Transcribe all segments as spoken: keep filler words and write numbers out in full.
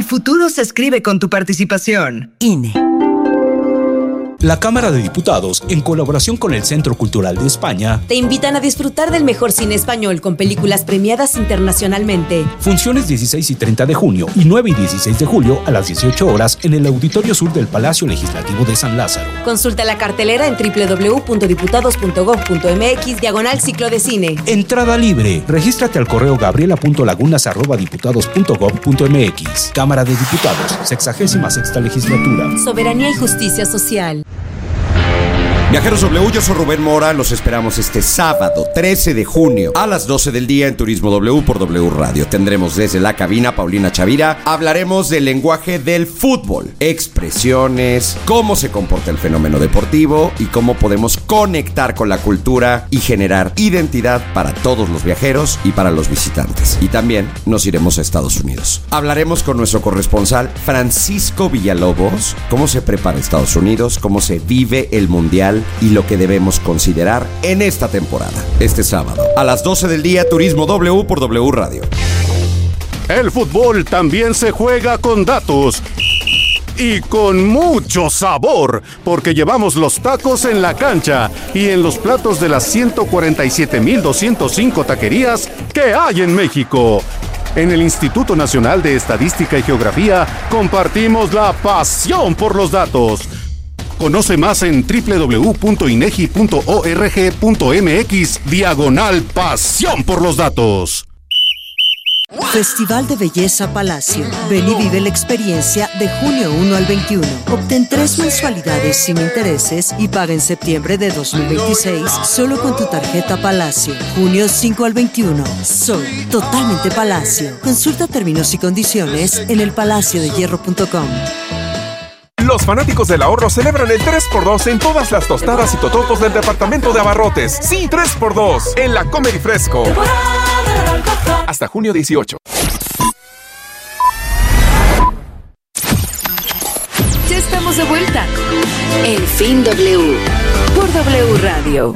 futuro se escribe con tu participación. I N E. La Cámara de Diputados, en colaboración con el Centro Cultural de España, te invitan a disfrutar del mejor cine español con películas premiadas internacionalmente. Funciones dieciséis y treinta de junio y nueve y dieciséis de julio a las dieciocho horas en el Auditorio Sur del Palacio Legislativo de San Lázaro. Consulta la cartelera en doble u doble u doble u punto diputados punto gob punto eme equis diagonal ciclo de cine. Entrada libre. Regístrate al correo gabriela punto lagunas arroba diputados punto gob punto eme equis. Cámara de Diputados, sexagésima sexta legislatura. Soberanía y justicia social. Viajeros W, yo soy Rubén Mora, los esperamos este sábado trece de junio a las doce del día en Turismo W por W Radio. Tendremos desde la cabina Paulina Chavira, hablaremos del lenguaje del fútbol, expresiones, cómo se comporta el fenómeno deportivo y cómo podemos conectar con la cultura y generar identidad para todos los viajeros y para los visitantes. Y también nos iremos a Estados Unidos. Hablaremos con nuestro corresponsal Francisco Villalobos, cómo se prepara Estados Unidos, cómo se vive el Mundial y lo que debemos considerar en esta temporada. Este sábado, a las doce del día, Turismo W por W Radio. El fútbol también se juega con datos y con mucho sabor, porque llevamos los tacos en la cancha y en los platos de las ciento cuarenta y siete mil doscientas cinco taquerías que hay en México. En el Instituto Nacional de Estadística y Geografía compartimos la pasión por los datos. Conoce más en doble u doble u doble u punto inegi punto org punto eme equis diagonal pasión por los datos. Festival de Belleza Palacio. Ven y vive la experiencia de junio uno al veintiuno. Obtén tres mensualidades sin intereses y paga en septiembre de dos mil veintiséis solo con tu tarjeta Palacio. junio cinco al veintiuno. Soy totalmente Palacio. Consulta términos y condiciones en el palacio de hierro punto com. Los fanáticos del ahorro celebran el tres por dos en todas las tostadas y totopos del departamento de abarrotes. Sí, tres por dos en la Comedy Fresco. Hasta junio dieciocho. Ya estamos de vuelta. En Fin W por W Radio.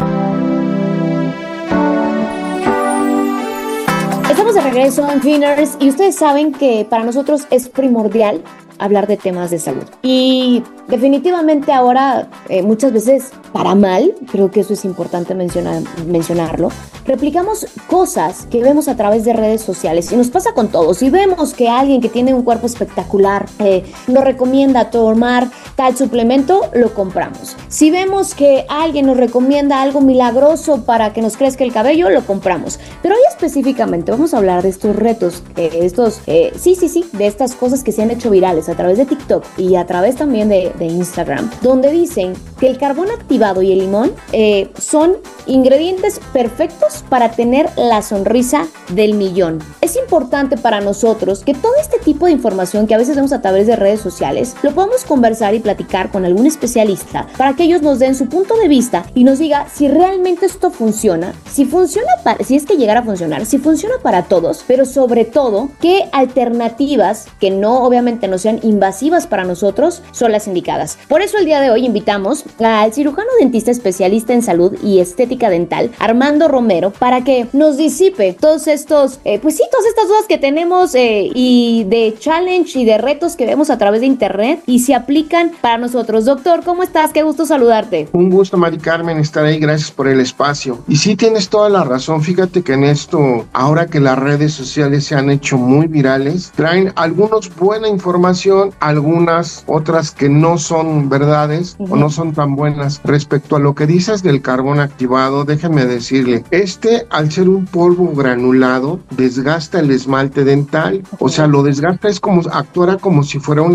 Estamos de regreso en Finners y ustedes saben que para nosotros es primordial hablar de temas de salud. Y definitivamente ahora, eh, muchas veces para mal, creo que eso es importante mencionar, mencionarlo, replicamos cosas que vemos a través de redes sociales y nos pasa con todos. Si vemos que alguien que tiene un cuerpo espectacular eh, nos recomienda tomar tal suplemento, lo compramos. Si vemos que alguien nos recomienda algo milagroso para que nos crezca el cabello, lo compramos. Pero hoy específicamente vamos a hablar de estos retos, eh, estos, eh, sí, sí, sí, de estas cosas que se han hecho virales a través de TikTok y a través también de, de Instagram, donde dicen que el carbón activado y el limón eh, son ingredientes perfectos para tener la sonrisa del millón. Es importante para nosotros que todo este tipo de información que a veces vemos a través de redes sociales lo podamos conversar y platicar con algún especialista para que ellos nos den su punto de vista y nos diga si realmente esto funciona, si funciona para, si es que llegara a funcionar, si funciona para todos, pero sobre todo qué alternativas que no obviamente no sean invasivas para nosotros son las indicadas. Por eso el día de hoy invitamos al cirujano dentista especialista en salud y estética dental, Armando Romero, para que nos disipe todos estos, eh, pues sí, todas estas dudas que tenemos eh, y de challenge y de retos que vemos a través de internet y se aplican para nosotros. Doctor, ¿cómo estás? Qué gusto saludarte. Un gusto, Mari Carmen, estar ahí. Gracias por el espacio. Y sí, tienes toda la razón. Fíjate que en esto, ahora que las redes sociales se han hecho muy virales, traen algunos buena información, algunas otras que no son verdades uh-huh. o no son tan buenas. Respecto a lo que dices del carbón activado, déjeme decirle, este al ser un polvo granulado desgasta el esmalte dental, okay. o sea, lo desgasta, es como actuara como si fuera un